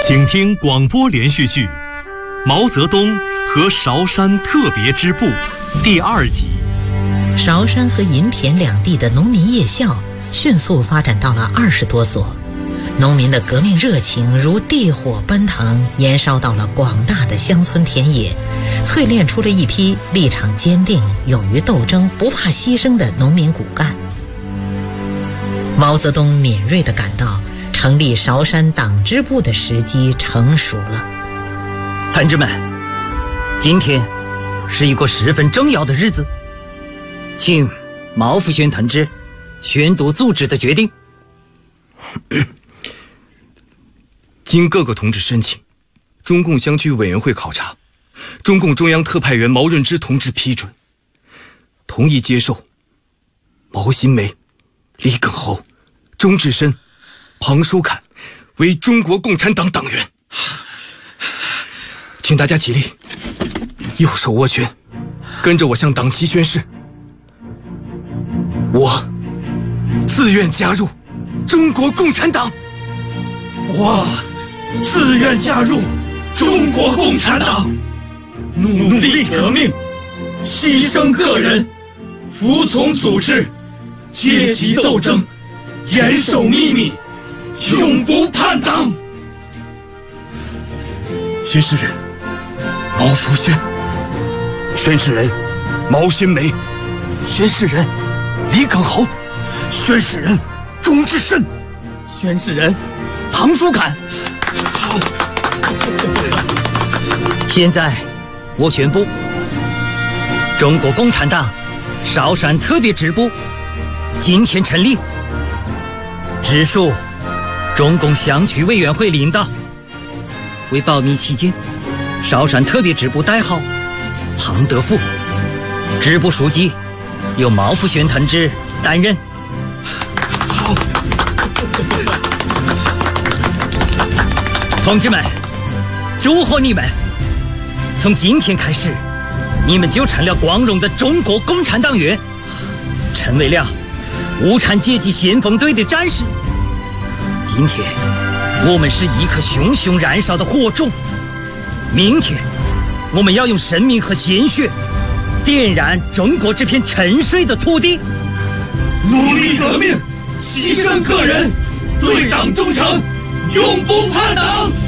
请听广播连续剧《毛泽东和韶山特别支部》第2集。 韶山和银田两地的农民夜校迅速发展到了20多所，农民的革命热情如地火奔腾，延烧到了广大的乡村田野，淬炼出了一批立场坚定、勇于斗争、不怕牺牲的农民骨干。毛泽东敏锐地感到成立韶山党支部的时机成熟了。 同志们，今天是一个十分重要的日子，请毛福轩同志宣读组织的决定。 经各个同志申请，中共乡区委员会考察，中共中央特派员毛润之同志批准，同意接受毛新梅、李耿侯、钟志深、庞书侃为中国共产党党员。请大家起立，右手握拳，跟着我向党旗宣誓：我自愿加入中国共产党。 我自愿加入中国共产党，努力革命，牺牲个人，服从组织，阶级斗争，严守秘密，永不叛党。 宣誓人毛福轩， 宣誓人毛新梅， 宣誓人李耿侯， 宣誓人钟志深， 宣誓人庞书侃。 好， 现在我宣布，中国共产党韶山特别支部今天成立，直属中共乡区委员会领导。为保密起见，韶山特别支部代号庞德富，支部书记由毛福轩同志担任。 好， 同志们，祝贺你们！从今天开始，你们就成了光荣的中国共产党员，成为了无产阶级先锋队的战士。今天我们是一颗熊熊燃烧的火种，明天我们要用生命和鲜血点燃中国这片沉睡的土地。 努力革命，牺牲个人，对党忠诚，永不叛党。